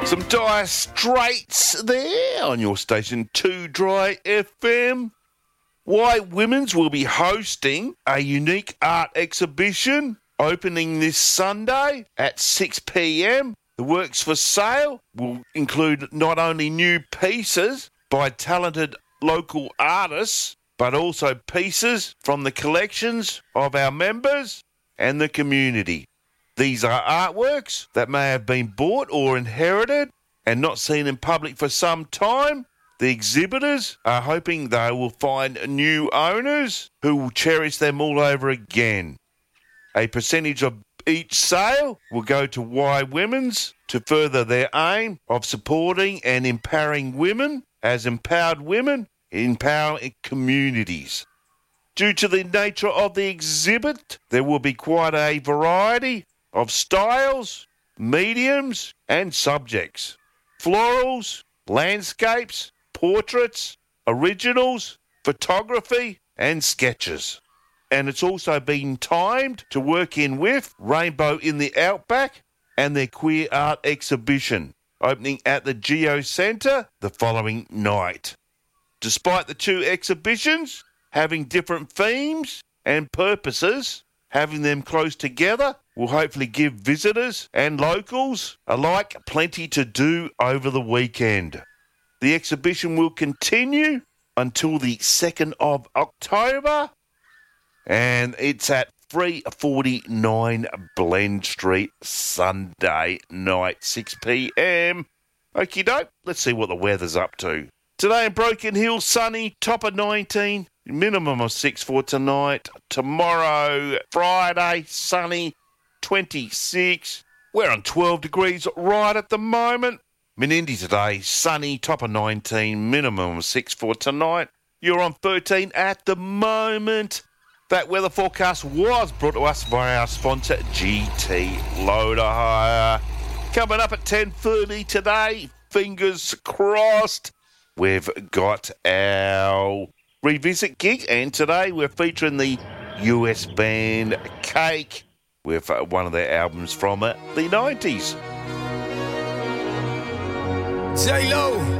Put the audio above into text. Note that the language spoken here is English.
Some Dire Straits there on your station 2 Dry FM. White Women's will be hosting a unique art exhibition opening this Sunday at 6 p.m. The works for sale will include not only new pieces by talented local artists, but also pieces from the collections of our members and the community. These are artworks that may have been bought or inherited and not seen in public for some time. The exhibitors are hoping they will find new owners who will cherish them all over again. A percentage of each sale will go to Y Women's to further their aim of supporting and empowering women as empowered women empower communities. Due to the nature of the exhibit, there will be quite a variety of styles, mediums and subjects. Florals, landscapes, portraits, originals, photography and sketches. And it's also been timed to work in with Rainbow in the Outback and their queer art exhibition, opening at the Geo Centre the following night. Despite the two exhibitions having different themes and purposes, having them close together will hopefully give visitors and locals alike plenty to do over the weekend. The exhibition will continue until the 2nd of October, and it's at 349 Blend Street, Sunday night, 6 p.m. Okie doke, let's see what the weather's up to. Today in Broken Hill, sunny, top of 19, minimum of 6 for tonight. Tomorrow, Friday, sunny, 26. We're on 12 degrees right at the moment. Menindee today, sunny, top of 19, minimum of 6 for tonight. You're on 13 at the moment. That weather forecast was brought to us by our sponsor, GT Loader Hire. Coming up at 10:30 today, fingers crossed, we've got our revisit gig, and today we're featuring the US band Cake with one of their albums from the 90s. J-Lo.